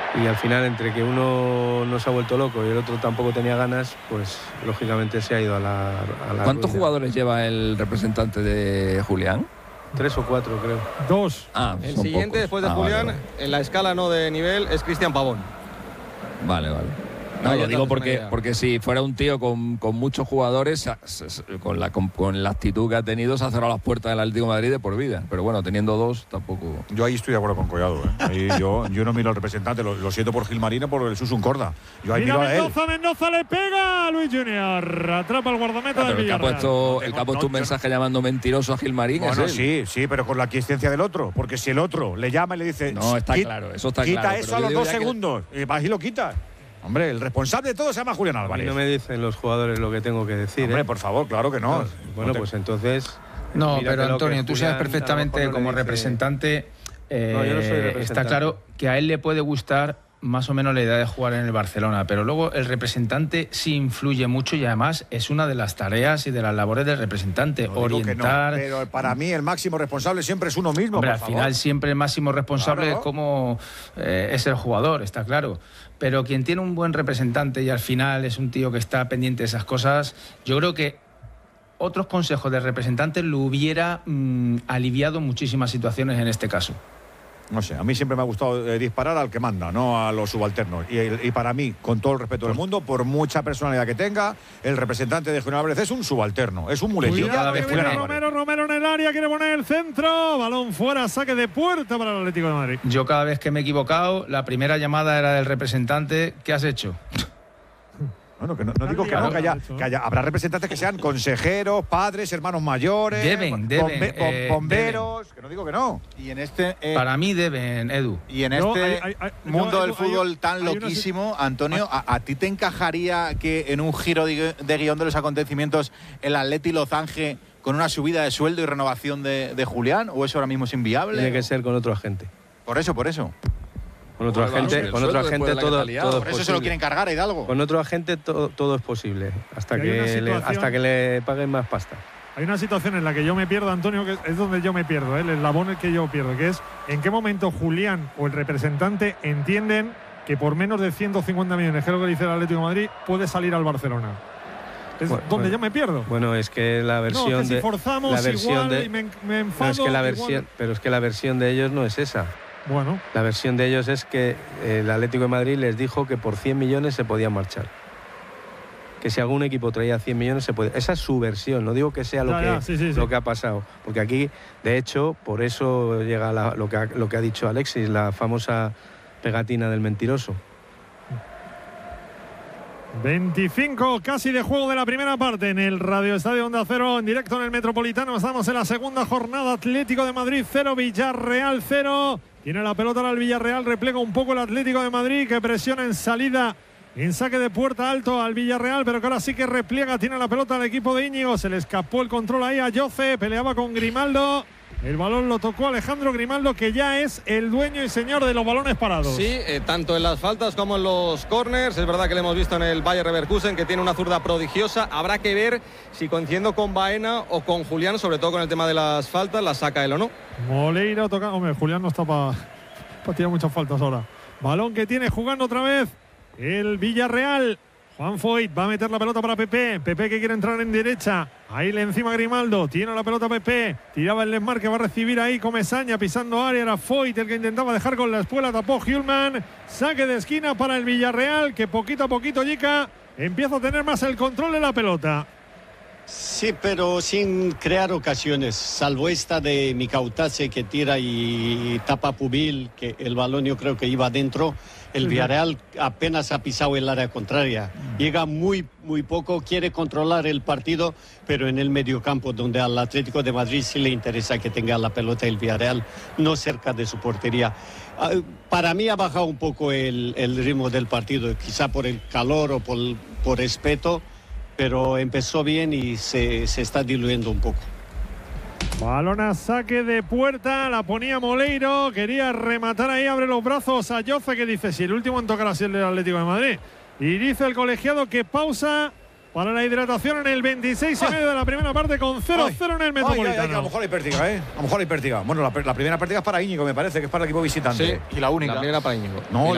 Y al final, entre que uno no se ha vuelto loco y el otro tampoco tenía ganas, pues lógicamente se ha ido a la ¿Cuántos ruina. jugadores lleva el representante de Julián? 3 o 4, creo. 2. El siguiente, después de Julián, vale. en la escala no de nivel, es Cristian Pavón. Vale. No, ya lo digo te haces una idea. porque si fuera un tío con muchos jugadores, con la actitud que ha tenido, se ha cerrado las puertas del Atlético de Madrid de por vida. Pero bueno, teniendo 2, tampoco. Yo ahí estoy de acuerdo con Collado. Ahí yo no miro al representante, lo siento por Gilmarino, por el Susun Corda. Yo ahí Mira miro a él. Mendoza le pega a Luis Junior. Atrapa el guardameta del El que ha Villarreal. puesto un mensaje llamando mentiroso a Gilmarín. Bueno, es él. sí, pero con la aquiescencia del otro. Porque si el otro le llama y le dice. No, está claro, eso está quita claro. eso pero a yo los digo 2 ya que- segundos. Y vas y lo quita. Hombre, el responsable de todo se llama Julián A mí Álvarez. no me dicen los jugadores lo que tengo que decir. Hombre, por favor, claro que no. Bueno, pues entonces. No, pero míratelo, Antonio, que tú sabes Julián, perfectamente a lo mejor como no le dice- representante, No, yo no soy representante. está claro que a él le puede gustar más o menos la idea de jugar en el Barcelona, pero luego el representante sí influye mucho y además es una de las tareas y de las labores del representante, No digo que no, orientar. pero para mí el máximo responsable siempre es uno mismo. Hombre, por al favor. final siempre el máximo responsable Claro. es como es el jugador, está claro. Pero quien tiene un buen representante y al final es un tío que está pendiente de esas cosas, yo creo que otros consejos del representante lo hubiera aliviado muchísimas situaciones en este caso. No sé, a mí siempre me ha gustado disparar al que manda, no a los subalternos. Y para mí, con todo el respeto del mundo, por mucha personalidad que tenga, el representante de Julián Álvarez es un subalterno, es un muletilla. cada Cuidado vez que que viene viene Romero en el área, quiere poner el centro. Balón fuera, saque de puerta para el Atlético de Madrid. Yo cada vez que me he equivocado, la primera llamada era del representante. ¿Qué has hecho? Bueno, que no digo que no, habrá representantes que sean consejeros, padres, hermanos mayores, Deben, bomberos, que no digo que no. Y en este Para mí deben, Edu. y en No, este mundo del fútbol tan loquísimo, Antonio, ¿a ti te encajaría que en un giro de guión de los acontecimientos el Atleti lo zanje con una subida de sueldo y renovación de Julián? ¿O eso ahora mismo es inviable? Tiene que ser con otro agente. Por eso. Con otro Bueno, agente, el con otro sueldo agente después de la que todo te ha liado. es Por eso se lo posible. quieren cargar a Hidalgo. Con otro agente todo es posible. Hasta Y hay una que, situación- hasta que le paguen más pasta. Hay una situación en la que yo me pierdo, Antonio, que es donde yo me pierdo, el eslabón que yo pierdo, que es en qué momento Julián o el representante entienden que por menos de 150 millones, que es lo que dice el Atlético de Madrid, puede salir al Barcelona. Es donde yo me pierdo. Bueno, es que la versión no, que si de forzamos la versión igual de y me no, enfado. es que la igual. versión, pero es que la versión de ellos no es esa. Bueno, La versión de ellos es que el Atlético de Madrid les dijo que por 100 millones se podían marchar. Que si algún equipo traía 100 millones se puede. Esa es su versión, no digo que sea lo que ha pasado. Porque aquí, de hecho, por eso llega lo que ha dicho Alexis, la famosa pegatina del mentiroso. 25 casi de juego de la primera parte en el Radio Estadio Onda Cero, en directo en el Metropolitano. Estamos en la segunda jornada. Atlético de Madrid 0, Villarreal 0. Tiene la pelota ahora el Villarreal, replega un poco el Atlético de Madrid, que presiona en salida, en saque de puerta alto al Villarreal, pero que ahora sí que repliega. Tiene la pelota al equipo de Íñigo, se le escapó el control ahí a Jose, peleaba con Grimaldo. El balón lo tocó Alejandro Grimaldo, que ya es el dueño y señor de los balones parados. Sí, tanto en las faltas como en los corners. Es verdad que le hemos visto en el Bayer Leverkusen, que tiene una zurda prodigiosa. Habrá que ver si coincidiendo con Baena o con Julián, sobre todo con el tema de las faltas, las saca él o no. Moleiro toca. Hombre, Julián no está para tirar muchas faltas ahora. Balón que tiene jugando otra vez el Villarreal. Juan Foyt va a meter la pelota para Pepe. Pepe que quiere entrar en derecha. Ahí le encima Grimaldo. Tiene la pelota Pepe. Tiraba el desmarque. Va a recibir ahí Comesaña pisando área. Era Foyt el que intentaba dejar con la espuela. Tapó Hjulman. Saque de esquina para el Villarreal, que poquito a poquito Yica empieza a tener más el control de la pelota. Sí, pero sin crear ocasiones, salvo esta de Micautase que tira y tapa Pubil, que el balón yo creo que iba adentro. El Villarreal apenas ha pisado el área contraria. Llega muy poco, quiere controlar el partido, pero en el mediocampo, donde al Atlético de Madrid sí le interesa que tenga la pelota el Villarreal, no cerca de su portería. Para mí ha bajado un poco el ritmo del partido, quizá por el calor o por respeto, pero empezó bien y se está diluyendo un poco. Balón a saque de puerta, la ponía Moleiro, quería rematar ahí, abre los brazos a Jose, que dice, si el último en tocar así el del Atlético de Madrid. Y dice el colegiado que pausa para la hidratación en el 26,5 de la primera parte, con 0-0 en el Metropolitano. A lo mejor hay pértiga, A lo mejor hay pértiga. Bueno, la primera pértiga es para Íñigo, me parece, que es para el equipo visitante. Sí, y la única. La primera para Íñigo. No,